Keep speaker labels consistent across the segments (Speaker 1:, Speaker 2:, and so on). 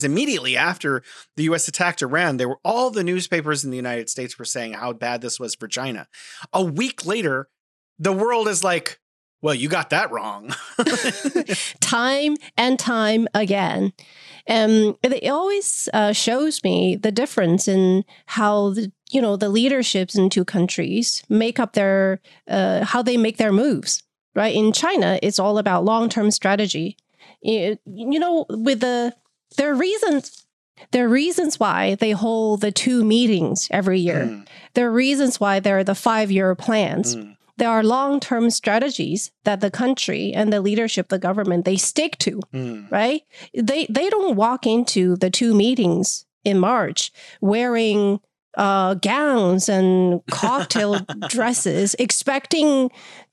Speaker 1: Immediately after the U.S. attacked Iran, all the newspapers in the United States were saying how bad this was for China. A week later, the world is like, well, you got that wrong.
Speaker 2: Time and time again. It always shows me the difference in how the leaderships in two countries make up how they make their moves. Right? In China, it's all about long-term strategy. There are reasons why they hold the 2 meetings every year. There are reasons why there are the 5-year plans. There are long-term strategies that the country and the leadership, the government, they stick to, right? They don't walk into the 2 meetings in March wearing gowns and cocktail dresses, expecting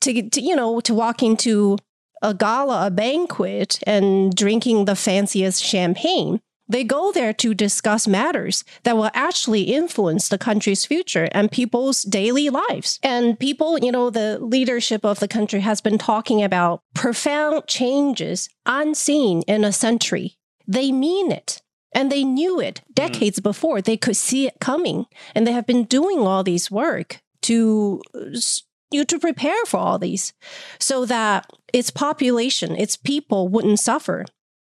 Speaker 2: to walk into a gala, a banquet, and drinking the fanciest champagne. They go there to discuss matters that will actually influence the country's future and people's daily lives. And people, the leadership of the country has been talking about profound changes unseen in a century. They mean it. And they knew it decades before. They could see it coming. And they have been doing all these work to prepare for all these so that its population, its people wouldn't suffer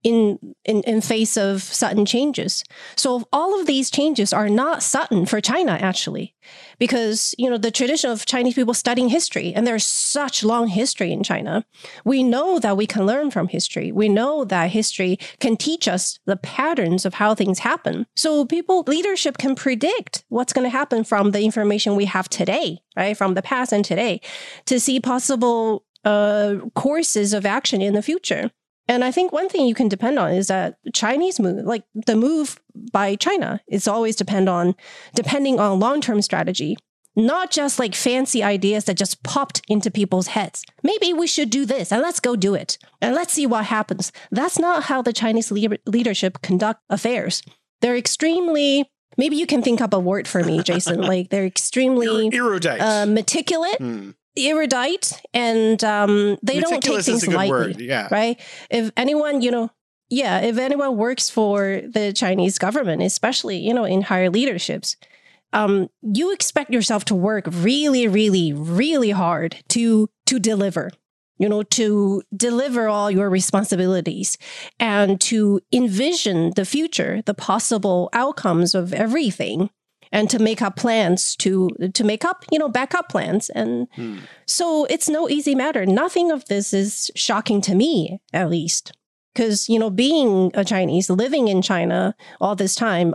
Speaker 2: in face of sudden changes. So all of these changes are not sudden for China, actually, because, the tradition of Chinese people studying history, and there's such long history in China. We know that we can learn from history. We know that history can teach us the patterns of how things happen. So leadership can predict what's going to happen from the information we have today, right? From the past and today, to see possible courses of action in the future. And I think one thing you can depend on is that Chinese move, like the move by China, is always depending on long-term strategy, not just like fancy ideas that just popped into people's heads. Maybe we should do this and let's go do it and let's see what happens. That's not how the Chinese leadership conduct affairs. They're extremely, maybe you can think up a word for me, Jason, like they're extremely
Speaker 1: erudite,
Speaker 2: meticulous. Erudite, and they don't take things lightly, right? If anyone, if anyone works for the Chinese government, especially, in higher leaderships, you expect yourself to work really, really, really hard to deliver, to deliver all your responsibilities and to envision the future, the possible outcomes of everything. And to make up plans, to make up, backup plans. And so it's no easy matter. Nothing of this is shocking to me, at least. Because, being a Chinese, living in China all this time,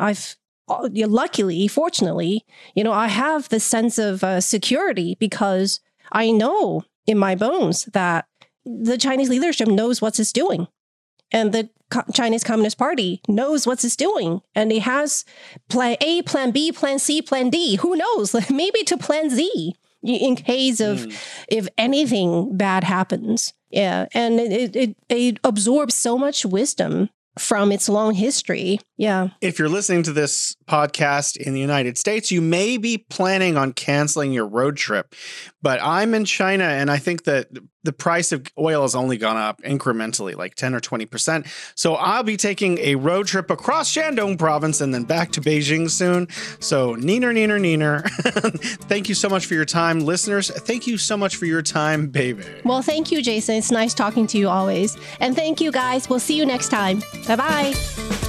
Speaker 2: fortunately, I have this sense of security because I know in my bones that the Chinese leadership knows what it's doing. And the Chinese Communist Party knows what it's doing. And it has plan A, plan B, plan C, plan D. Who knows? Maybe to plan Z in case of if anything bad happens. Yeah. And it absorbs so much wisdom from its long history. Yeah.
Speaker 1: If you're listening to this podcast in the United States, you may be planning on canceling your road trip. But I'm in China, and I think that the price of oil has only gone up incrementally, like 10 or 20%. So I'll be taking a road trip across Shandong province and then back to Beijing soon. So neener, neener, neener. Thank you so much for your time. Listeners, thank you so much for your time, baby.
Speaker 2: Well, thank you, Jason. It's nice talking to you always. And thank you, guys. We'll see you next time. Bye-bye.